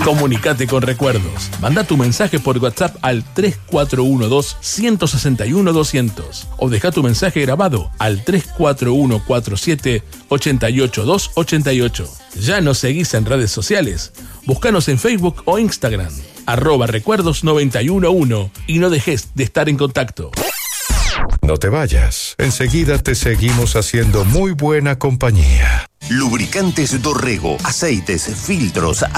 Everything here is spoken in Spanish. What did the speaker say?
Comunicate con Recuerdos. Manda tu mensaje por WhatsApp al 3412-161-200 o deja tu mensaje grabado al 34147-88288. ¿Ya nos seguís en redes sociales? Búscanos en Facebook o Instagram, @recuerdos911 y no dejes de estar en contacto. No te vayas. Enseguida te seguimos haciendo muy buena compañía. Lubricantes Dorrego, aceites, filtros,